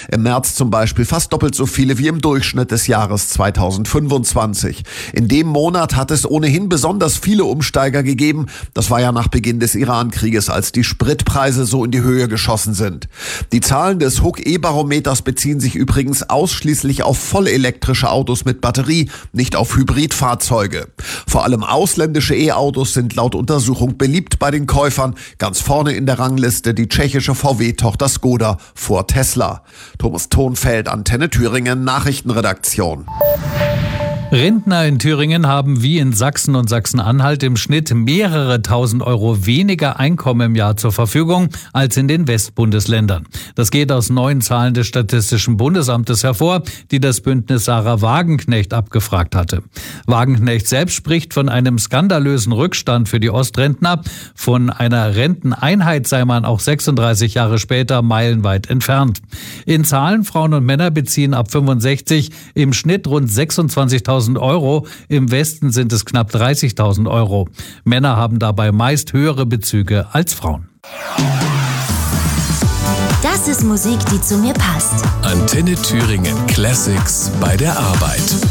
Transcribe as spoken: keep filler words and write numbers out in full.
Im März zum Beispiel fast doppelt so viele wie im Durchschnitt des Jahres zweitausendfünfundzwanzig. In dem Monat hat es ohnehin besonders viele Umsteiger gegeben. Das war ja nach Beginn des Iran-Krieges, als die Spritpreise so in die Höhe geschossen sind. Die Zahlen des H U K-E-Barometers beziehen sich übrigens ausschließlich auf vollelektrische Autos mit Batterie, nicht auf Hybridfahrzeuge. Vor allem ausländische E-Autos sind laut Untersuchung beliebt bei den Käufern. Ganz vorne in der Rangliste die tschechische V W-Tochter Skoda vor Tesla. Thomas Thonfeld, Antenne Thüringen, Nachrichtenredaktion. Rentner in Thüringen haben wie in Sachsen und Sachsen-Anhalt im Schnitt mehrere tausend Euro weniger Einkommen im Jahr zur Verfügung als in den Westbundesländern. Das geht aus neuen Zahlen des Statistischen Bundesamtes hervor, die das Bündnis Sarah Wagenknecht abgefragt hatte. Wagenknecht selbst spricht von einem skandalösen Rückstand für die Ostrentner. Von einer Renteneinheit sei man auch sechsunddreißig Jahre später meilenweit entfernt. In Zahlen, Frauen und Männer beziehen ab fünfundsechzig im Schnitt rund sechsundzwanzigtausend Euro. Im Westen sind es knapp dreißigtausend Euro. Männer haben dabei meist höhere Bezüge als Frauen. Das ist Musik, die zu mir passt. Antenne Thüringen Classics bei der Arbeit.